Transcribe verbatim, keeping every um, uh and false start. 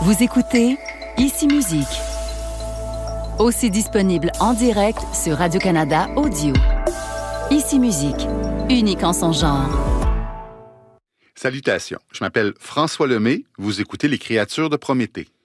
Vous écoutez Ici Musique, aussi disponible en direct sur Radio-Canada Audio. Ici Musique, unique en son genre. Salutations, je m'appelle François Lemay, vous écoutez Les Créatures de Prométhée.